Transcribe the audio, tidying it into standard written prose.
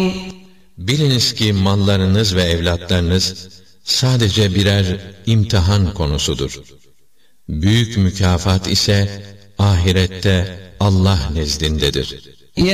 Biliniz ki mallarınız ve evlatlarınız sadece birer imtihan konusudur. Büyük mükafat ise ahirette Allah nezdindedir.